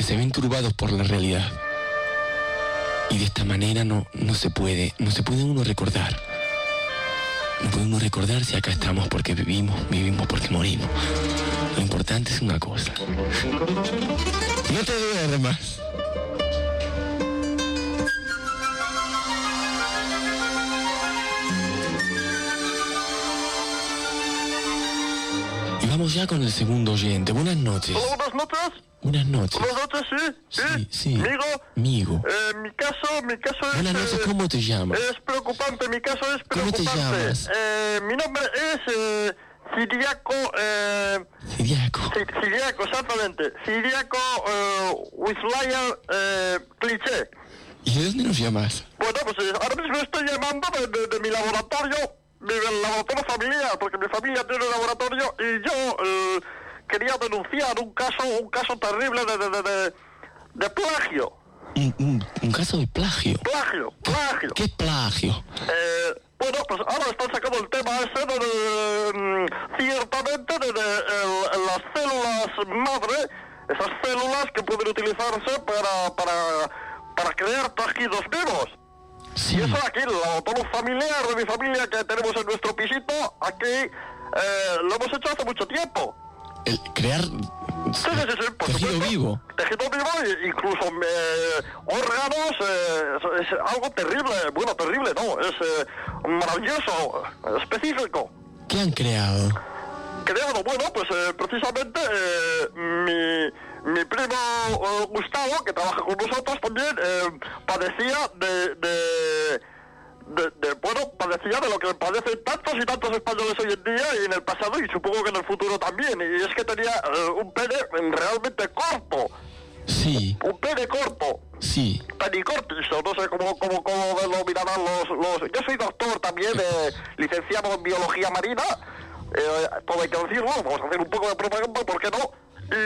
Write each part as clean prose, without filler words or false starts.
se ven turbados por la realidad. Y de esta manera no se puede uno recordar. No puede uno recordar si acá estamos porque vivimos porque morimos. Lo importante es una cosa. No te duermas. Y vamos ya con el segundo oyente. Buenas noches. Hola, buenas noches. Buenas noches. Buenas noches, sí. Sí. Migo. Migo. Mi caso es... Buenas noches, ¿cómo te llamas? Es preocupante, mi caso es ¿Cómo te preocupante. llamas? Mi nombre es Ciriaco... Ciriaco, exactamente. Ciriaco Wislayer Cliché. ¿Y de dónde nos llamas? Bueno, pues ahora mismo estoy llamando de mi laboratorio, del laboratorio familiar, porque mi familia tiene un laboratorio y yo quería denunciar un caso terrible de plagio. Un caso de plagio. Plagio. ¿Qué es plagio? Bueno, pues ahora están sacando el tema ese ciertamente de las células madre, esas células que pueden utilizarse para crear tejidos vivos. Sí. Y eso aquí, el laboratorio familiar de mi familia que tenemos en nuestro pisito, aquí lo hemos hecho hace mucho tiempo. El crear Sí, por tejido supuesto. vivo. Tejido vivo e incluso órganos, es algo terrible. Bueno, terrible no, es maravilloso, específico. ¿Qué han creado? Creado, bueno, pues precisamente mi primo Gustavo, que trabaja con nosotros también, padecía padecía de lo que padecen tantos y tantos españoles hoy en día y en el pasado y supongo que en el futuro también, y es que tenía un pene realmente corto. Sí. Un pene corto. Sí. Penicortizo, no sé cómo denominarán los... Yo soy doctor también, licenciado en biología marina, todo hay que decirlo, vamos a hacer un poco de propaganda, ¿por qué no?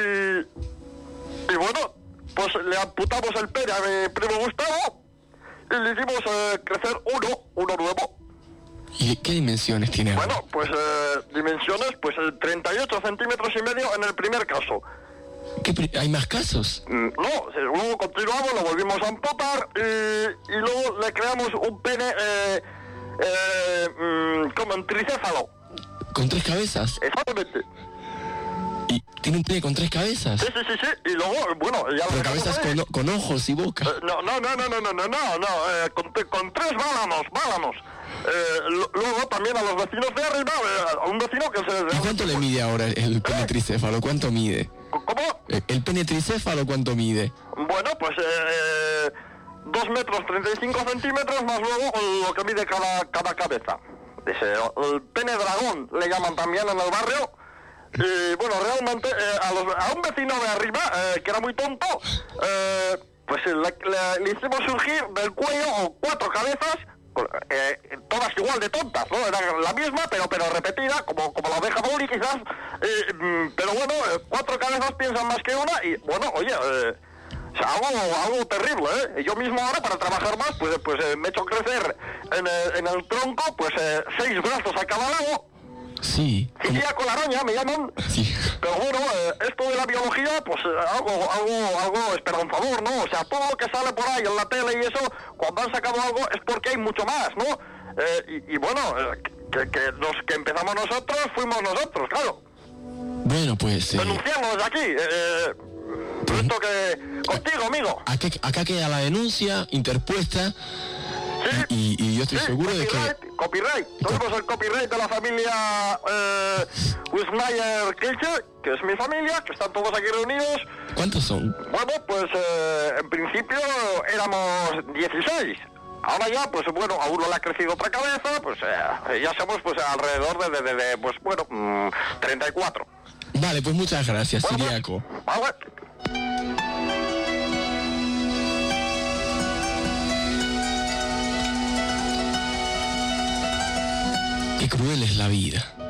Y bueno, pues le amputamos el pene a mi primo Gustavo y le hicimos crecer uno nuevo. ¿Y qué dimensiones tiene? Bueno, pues dimensiones, pues 38 centímetros y medio en el primer caso. ¿Hay más casos? No, luego continuamos, lo volvimos a amputar y luego le creamos un pene como en tricéfalo. ¿Con 3 cabezas? Exactamente. ¿Y tiene un pene con 3 cabezas? Sí. Y luego, bueno, ya Pero lo cabezas con ojos y boca. No, con 3 válamos. Luego también a los vecinos de arriba, a un vecino que se... ¿Y cuánto le mide ahora el pene tricéfalo? ¿Cuánto mide? ¿Cómo? ¿El pene tricéfalo cuánto mide? Bueno, pues 2 metros 35 centímetros más luego lo que mide cada cabeza. El pene dragón le llaman también en el barrio. Y bueno, realmente a un vecino de arriba, que era muy tonto, pues le hicimos surgir del cuello 4 cabezas, todas igual de tontas, ¿no? Era la misma, pero repetida, como la oveja Dolly quizás, pero bueno, 4 cabezas piensan más que una y bueno, oye... O sea, algo terrible, ¿eh? Yo mismo ahora para trabajar más, pues me he hecho crecer en el tronco, pues 6 brazos a cada lado. Sí. Ciriaco la araña, me llaman. Sí. Pero bueno, esto de la biología, pues algo esperanzador, ¿no? O sea, todo lo que sale por ahí en la tele y eso, cuando han sacado algo es porque hay mucho más, ¿no? Y bueno, que los que empezamos nosotros fuimos nosotros, claro. Bueno, pues... Denunciamos desde aquí, esto que... Contigo, amigo. Acá queda la denuncia interpuesta. Sí. Y yo estoy seguro de que... Copyright. Tenemos el copyright de la familia Wismayer Kilche, que es mi familia, que están todos aquí reunidos. ¿Cuántos son? Bueno, pues en principio éramos 16. Ahora ya, pues bueno, a uno le ha crecido otra cabeza, pues ya somos pues alrededor de pues bueno, 34. Vale, pues muchas gracias, Bueno, Ciriaco. Vale. Qué cruel es la vida.